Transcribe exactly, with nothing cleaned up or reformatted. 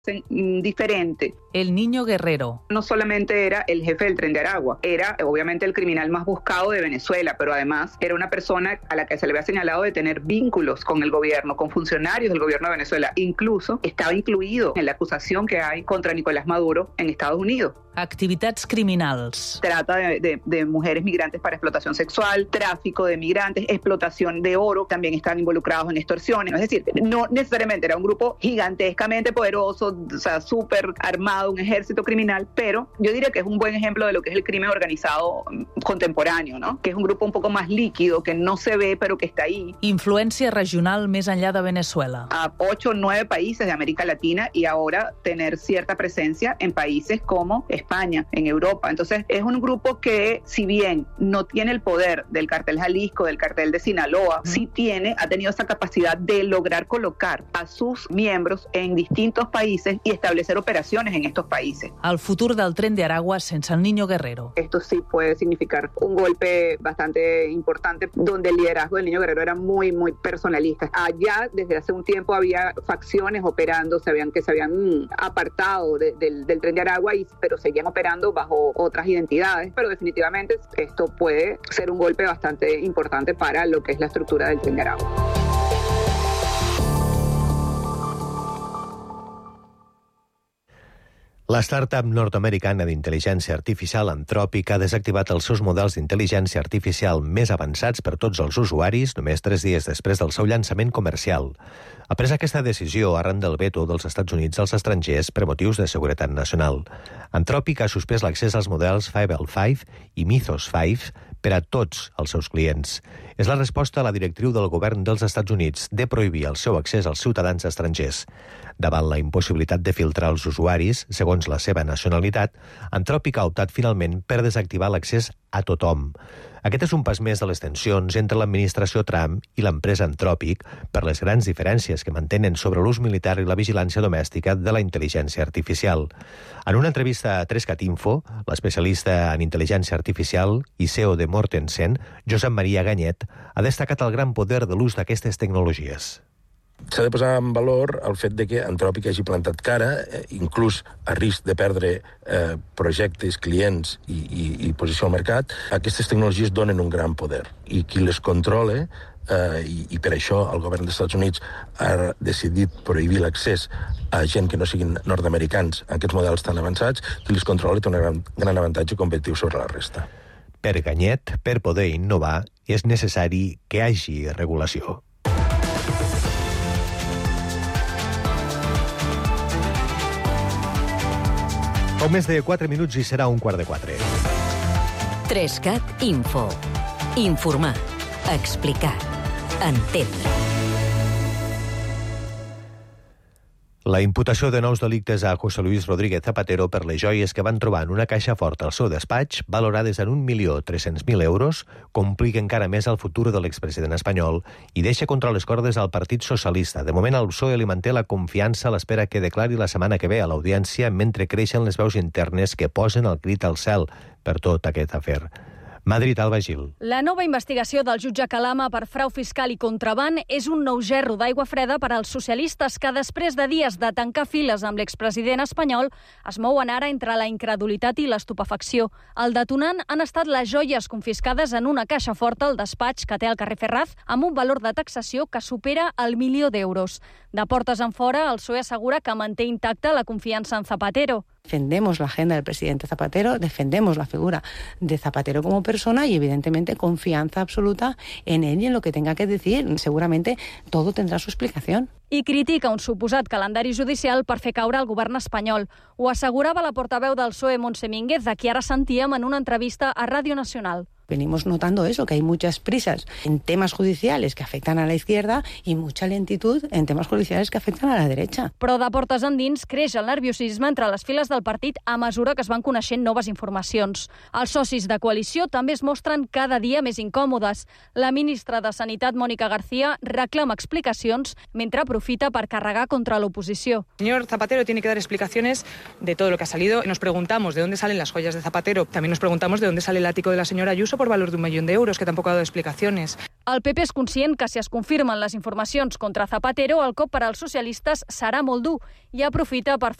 diferente. El Niño Guerrero. No solamente era el jefe del Tren de Aragua, era obviamente el criminal más buscado de Venezuela, pero además era una persona a la que se le había señalado de tener vínculos con el gobierno, con funcionarios del gobierno de Venezuela. Incluso estaba incluido en la acusación que hay contra Nicolás Maduro en Estados Unidos. Activitats criminals. Trata de, de, de mujeres migrantes para explotación sexual, tráfico de migrantes, explotación de oro, también están involucrados en extorsiones. Es decir, no necesariamente era un grupo gigantescamente poderoso, o sea, súper armado, un ejército criminal, pero yo diría que es un buen ejemplo de lo que es el crimen organizado contemporáneo, ¿no? Que es un grupo un poco más líquido, que no se ve, pero que está ahí. Influència regional més enllà de Venezuela. A ocho o nueve países de América Latina y ahora tener cierta presencia en países como España, en Europa. Entonces, es un grupo que, si bien no tiene el poder del cartel Jalisco, del cartel de Sinaloa, sí tiene, ha tenido esa capacidad de lograr colocar a sus miembros en distintos países y establecer operaciones en estos países. El futur del Tren de Aragua sense el Niño Guerrero. Esto sí puede significar un golpe bastante importante, donde el liderazgo del Niño Guerrero era muy, muy personalista. Allá, desde hace un tiempo, había facciones operando, se habían, que se habían apartado de, del, del Tren de Aragua, y, pero seguían operando bajo otras identidades. Pero definitivamente esto puede ser un golpe bastante importante para lo que es la estructura del Tren de Aragua. La startup nord-americana d'intel·ligència artificial Anthropic ha desactivat els seus models d'intel·ligència artificial més avançats per tots els usuaris només tres dies després del seu llançament comercial. Ha pres aquesta decisió arran del veto dels Estats Units als estrangers per motius de seguretat nacional. Anthropic ha suspès l'accés als models Fable cinc i Mythos cinc per a tots els seus clients. És la resposta a la directriu del govern dels Estats Units de prohibir el seu accés als ciutadans estrangers. Davant la impossibilitat de filtrar els usuaris, segons la seva nacionalitat, Anthropic ha optat finalment per desactivar l'accés a tothom. Aquest és un pas més de les tensions entre l'administració Trump i l'empresa Anthropic per les grans diferències que mantenen sobre l'ús militar i la vigilància domèstica de la intel·ligència artificial. En una entrevista a tres cat info, l'especialista en intel·ligència artificial i C E O de Mortensen, Josep Maria Ganyet, ha destacat el gran poder de l'ús d'aquestes tecnologies. S'ha de posar en valor el fet de que Anthropic hagi plantat cara, eh, inclús a risc de perdre eh, projectes, clients i, i, i posició al mercat. Aquestes tecnologies donen un gran poder i qui les controla, eh, i, i per això el govern dels Estats Units ha decidit prohibir l'accés a gent que no siguin nord-americans a aquests models tan avançats, qui les controla té un gran, gran avantatge competitiu sobre la resta. Per Ganyet, per poder innovar, és necessari que hi hagi regulació. Poc més de quatre minuts i serà un quart de quatre. tres cat Info. Informar. Explicar. Entendre. La imputació de nous delictes a José Luis Rodríguez Zapatero per les joies que van trobar en una caixa forta al seu despatx, valorades en un milió tres-cents mil euros, complica encara més el futur de l'expresident espanyol i deixa contra les cordes al Partit Socialista. De moment, el P S O E li manté la confiança a l'espera que declari la setmana que ve a l'audiència, mentre creixen les veus internes que posen el crit al cel per tot aquest afer. Madrid, Alba Gil. La nova investigació del jutge Calama per frau fiscal i contraban és un nou gerro d'aigua freda per als socialistes que, després de dies de tancar files amb l'expresident espanyol, es mouen ara entre la incredulitat i l'estupefacció. El detonant han estat les joies confiscades en una caixa forta al despatx que té al carrer Ferraz amb un valor de taxació que supera el milió d'euros. De portes en fora, el P S O E assegura que manté intacta la confiança en Zapatero. Defendemos la agenda del presidente Zapatero, defendemos la figura de Zapatero como persona y, evidentemente, confianza absoluta en él y en lo que tenga que decir. Seguramente todo tendrá su explicación. I critica un suposat calendari judicial per fer caure el govern espanyol. Ho assegurava la portaveu del P S O E, Montse Mínguez, de qui ara sentíem en una entrevista a Ràdio Nacional. Venimos notando eso, que hay muchas prisas en temas judiciales que afectan a la izquierda y mucha lentitud en temas judiciales que afectan a la derecha. Però de portes endins creix el nerviosisme entre les files del partit a mesura que es van coneixent noves informacions. Els socis de coalició també es mostren cada dia més incòmodes. La ministra de Sanitat, Mónica García, reclama explicacions mentre aprofita per carregar contra l'oposició. El señor Zapatero tiene que dar explicaciones de todo lo que ha salido. Nos preguntamos de dónde salen las joyas de Zapatero. También nos preguntamos de dónde sale el ático de la señora Ayuso por valor de un millón de euros, que tampoco ha dado explicaciones. El P P és conscient que si es confirmen les informacions contra Zapatero, el cop per als socialistes serà molt dur i aprofita per